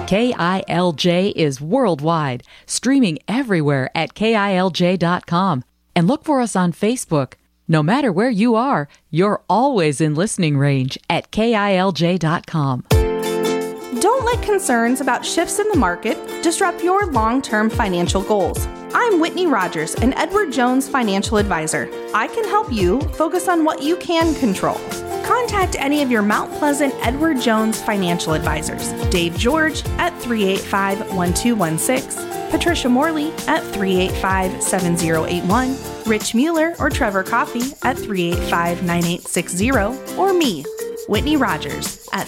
KILJ is worldwide, streaming everywhere at KILJ.com. And look for us on Facebook. No matter where you are, you're always in listening range at KILJ.com. Don't let concerns about shifts in the market disrupt your long-term financial goals. I'm Whitney Rogers, an Edward Jones financial advisor. I can help you focus on what you can control. Contact any of your Mount Pleasant Edward Jones financial advisors. Dave George at 385-1216, Patricia Morley at 385-7081, Rich Mueller or Trevor Coffey at 385-9860, or me, Whitney Rogers at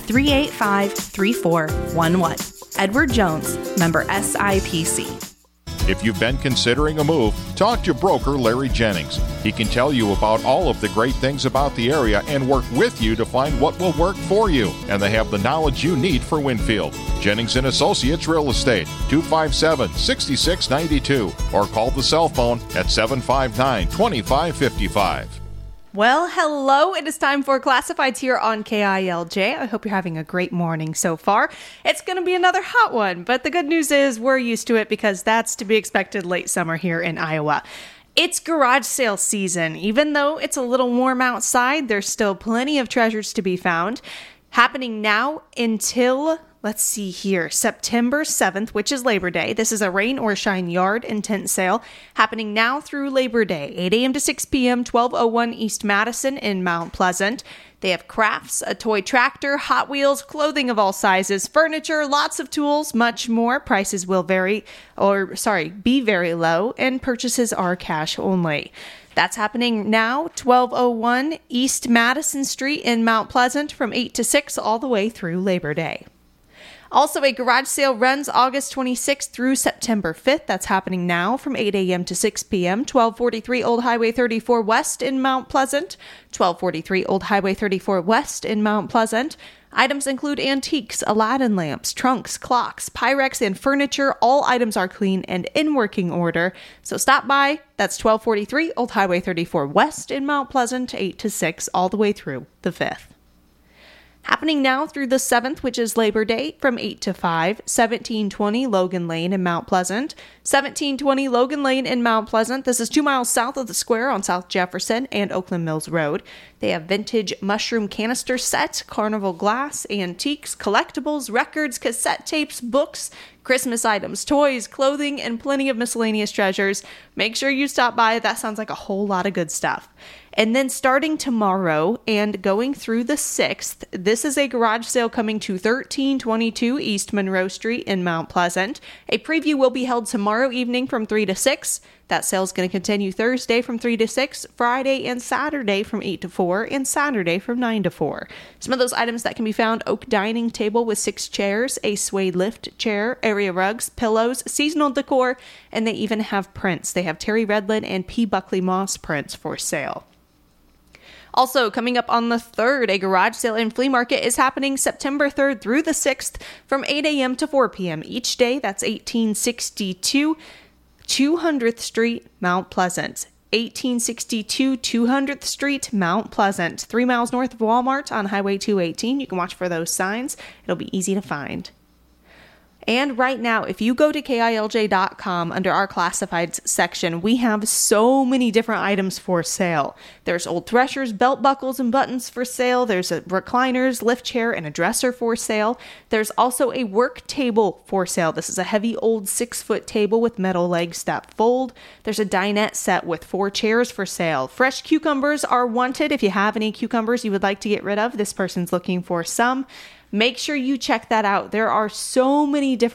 385-3411. Edward Jones, member SIPC. If you've been considering a move, talk to broker Larry Jennings. He can tell you about all of the great things about the area and work with you to find what will work for you. And they have the knowledge you need for Winfield. Jennings & Associates Real Estate, 257-6692, or call the cell phone at 759-2555. Well, hello. It is time for Classifieds here on KILJ. I hope you're having a great morning so far. It's going to be another hot one, but the good news is we're used to it because that's to be expected late summer here in Iowa. It's garage sale season. Even though it's a little warm outside, there's still plenty of treasures to be found. Happening now until, let's see here, September 7th, which is Labor Day. This is a rain or shine yard and tent sale happening now through Labor Day, 8 a.m. to 6 p.m., 1201 East Madison in Mount Pleasant. They have crafts, a toy tractor, Hot Wheels, clothing of all sizes, furniture, lots of tools, much more. Prices will be very low, and purchases are cash only. That's happening now, 1201 East Madison Street in Mount Pleasant from 8 to 6 all the way through Labor Day. Also, a garage sale runs August 26th through September 5th. That's happening now from 8 a.m. to 6 p.m. 1243 Old Highway 34 West in Mount Pleasant. 1243 Old Highway 34 West in Mount Pleasant. Items include antiques, Aladdin lamps, trunks, clocks, Pyrex, and furniture. All items are clean and in working order. So stop by. That's 1243 Old Highway 34 West in Mount Pleasant, 8 to 6, all the way through the 5th. Happening now through the 7th, which is Labor Day, from 8 to 5, 1720 Logan Lane in Mount Pleasant. 1720 Logan Lane in Mount Pleasant. This is 2 miles south of the square on South Jefferson and Oakland Mills Road. They have vintage mushroom canister set, carnival glass, antiques, collectibles, records, cassette tapes, books, Christmas items, toys, clothing, and plenty of miscellaneous treasures. Make sure you stop by. That sounds like a whole lot of good stuff. And then starting tomorrow and going through the 6th, this is a garage sale coming to 1322 East Monroe Street in Mount Pleasant. A preview will be held tomorrow evening from 3 to 6. That sale is going to continue Thursday from 3 to 6, Friday and Saturday from 8 to 4, and Saturday from 9 to 4. Some of those items that can be found: oak dining table with 6 chairs, a suede lift chair, area rugs, pillows, seasonal decor, and they even have prints. They have Terry Redlin and P. Buckley Moss prints for sale. Also, coming up on the 3rd, a garage sale and flea market is happening September 3rd through the 6th from 8 a.m. to 4 p.m. each day. That's 1862 200th Street, Mount Pleasant. 1862 200th Street, Mount Pleasant. 3 miles north of Walmart on Highway 218. You can watch for those signs. It'll be easy to find. And right now, if you go to KILJ.com under our classifieds section, we have so many different items for sale. There's old threshers, belt buckles, and buttons for sale. There's recliners, lift chair, and a dresser for sale. There's also a work table for sale. This is a heavy old 6-foot table with metal legs that fold. There's a dinette set with 4 chairs for sale. Fresh cucumbers are wanted. If you have any cucumbers you would like to get rid of, this person's looking for some. Make sure you check that out. There are so many different